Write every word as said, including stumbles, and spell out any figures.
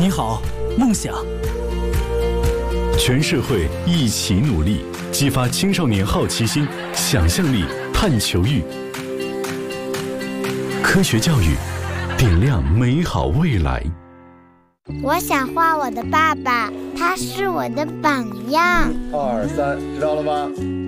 你好，梦想。 全社会一起努力，激发青少年好奇心、想象力、探求欲。科学教育，点亮美好未来。 我想画我的爸爸，他是我的榜样。 二三，知道了吗？